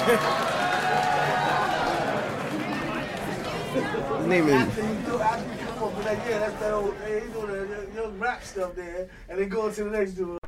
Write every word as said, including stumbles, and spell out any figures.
His name is. After you do, after you come up with that, yeah, that's that old, hey, he doing the young rap stuff there, and then go to the next dude.